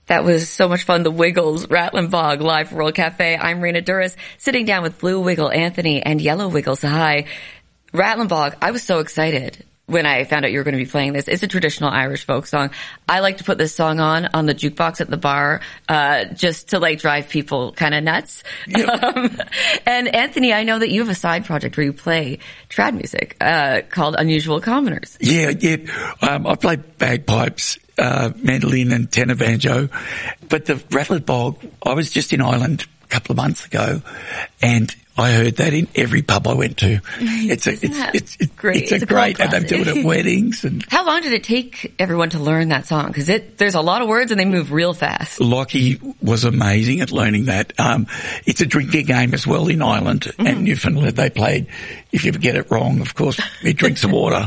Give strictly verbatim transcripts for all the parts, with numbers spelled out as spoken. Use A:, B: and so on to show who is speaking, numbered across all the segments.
A: That was so much fun. The Wiggles, Rattling Bog, live from World Cafe. I'm Rena Duras, sitting down with Blue Wiggle Anthony and Yellow Wiggle Sahai. Rattling Bog, I was so excited when I found out you were going to be playing this. It's a traditional Irish folk song. I like to put this song on on the jukebox at the bar, uh, just to like drive people kind of nuts. Yep. Um, and Anthony, I know that you have a side project where you play trad music, uh, called Unusual Commoners.
B: Yeah, yeah. Um, I play bagpipes, uh, mandolin and tenor banjo. But the Rattling Bog, I was just in Ireland a couple of months ago and I heard that in every pub I went to. It's a, it's, it's, it's
A: great.
B: It's a,
A: it's a
B: great, and they do it at weddings. And
A: how long did it take everyone to learn that song? Because it there's a lot of words and they move real fast.
B: Lockie was amazing at learning that. Um, it's a drinking game as well in Ireland mm-hmm. and Newfoundland. They played. If you get it wrong, of course, you drink some water.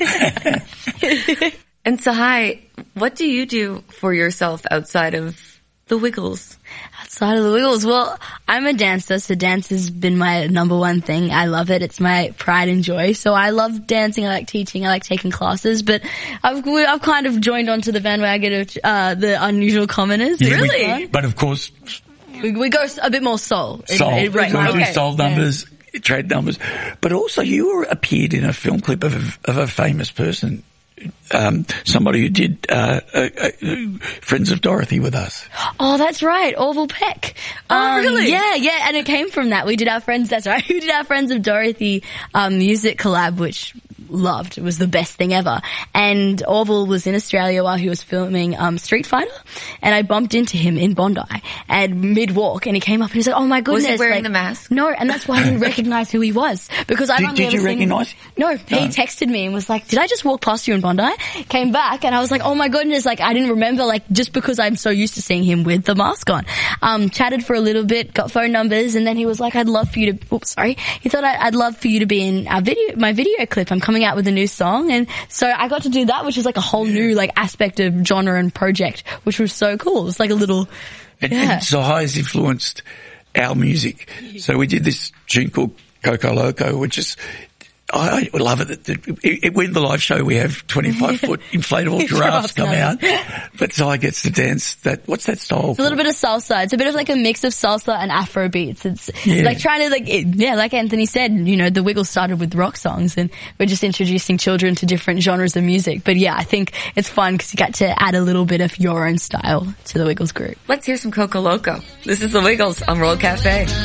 A: And Sahai, what do you do for yourself outside of the Wiggles?
C: Outside of the Wiggles, well, I'm a dancer, so dance has been my number one thing. I love it. It's my pride and joy. So I love dancing. I like teaching. I like taking classes. But I've I've kind of joined onto the bandwagon of uh, the Unusual Commoners.
B: Yeah,
C: really?
B: We, but of course,
C: we, we go a bit more soul.
B: Soul,
C: it, it, right?
B: So
C: Okay.
B: we do soul numbers, yeah. trad numbers. But also, you were, appeared in a film clip of a, of a famous person. Um, somebody who did uh, uh, uh, Friends of Dorothy with us.
C: Oh, that's right, Orville Peck.
A: Oh,
C: um,
A: really?
C: Yeah, yeah, and it came from that. We did our Friends, that's right, we did our Friends of Dorothy um, music collab, which loved. It was the best thing ever. And Orville was in Australia while he was filming um, Street Fighter, and I bumped into him in Bondi and mid-walk, and he came up and he's like, oh my goodness.
A: Was he wearing
C: like,
A: the mask?
C: No, and that's why I didn't recognize who he was. Because I've
B: Did,
C: only
B: did
C: ever
B: you
C: seen
B: recognise him?
C: No, he
B: No.
C: texted me and was like, did I just walk past you in Bondi? Came back and I was like, oh my goodness, like I didn't remember, like just because I'm so used to seeing him with the mask on. Um, chatted for a little bit, got phone numbers, and then he was like, I'd love for you to, oops, sorry. He thought I'd, I'd love for you to be in our video, my video clip. I'm coming out with a new song. And so I got to do that, which is like a whole new like aspect of genre and project, which was so cool. It's like a little,
B: and,
C: yeah.
B: and Sahai's influenced our music. So we did this tune called Coco Loco, which is, I, I love it. It, it, it when the live show we have twenty-five foot inflatable giraffes come out, but Sahai gets to dance that, what's that style?
C: It's a little bit of salsa. It's a bit of like a mix of salsa and Afro beats. It's
B: yeah.
C: like trying to like, it, yeah, like Anthony said, you know, the Wiggles started with rock songs and we're just introducing children to different genres of music. But yeah, I think it's fun because you get to add a little bit of your own style to the Wiggles group.
A: Let's hear some Coco Loco. This is the Wiggles on World Cafe.